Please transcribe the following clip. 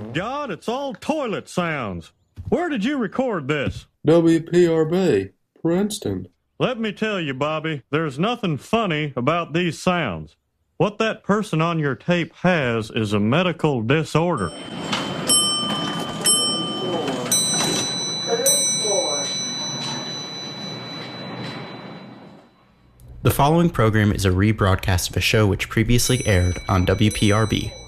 God, it's all toilet sounds. Where did you record this? WPRB, Princeton. Let me tell you, Bobby, there's nothing funny about these sounds. What that person on your tape has is a medical disorder. The following program is a rebroadcast of a show which previously aired on WPRB.